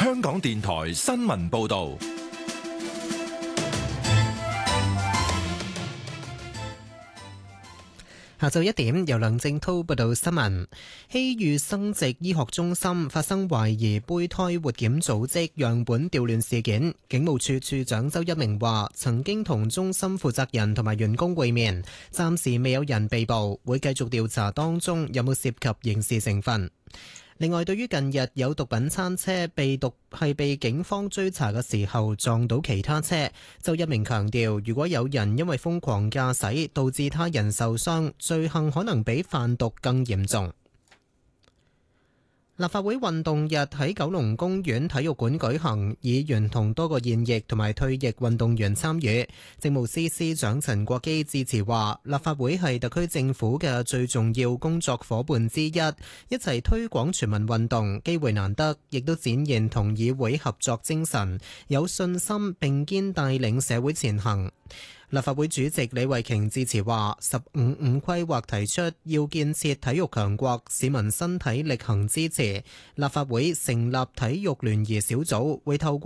香港電台新聞報道。 下晝1點，由梁正濤報道新聞。希裕生殖醫學中心發生懷疑胚胎活檢組織樣本調亂事件，警務處處長周一鳴話，曾經同中心負責人同埋員工會面，暫時未有人被捕，會繼續調查當中有冇涉及刑事成分。另外，對於近日有毒品餐車被警方追查嘅時候撞到其他車，周一鳴強調，如果有人因為瘋狂駕駛導致他人受傷，罪行可能比販毒更嚴重。立法會運動日喺九龍公園體育館舉行，議員同多個現役同埋退役運動員參與。政務司司長陳國基致辭話，立法會係特區政府嘅最重要工作夥伴之一，一齊推廣全民運動，機會難得，亦都展現同議會合作精神，有信心並肩帶領社會前行。立法會主席李慧瓊致辭話，15-5規劃提出要建設體育強國，市民身體力行支持。立法會成立體育聯誼小組，會透過